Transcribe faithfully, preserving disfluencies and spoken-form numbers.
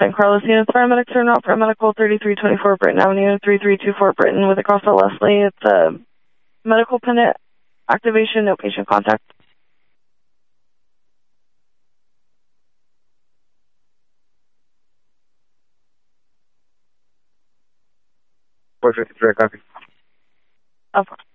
San Carlos units. Paramedics are not for medical thirty-three twenty-four Britton Avenue, three three two four Britton with a cross at Leslie. It's a medical pennant activation, no patient contact. four fifty-three, copy. Of course.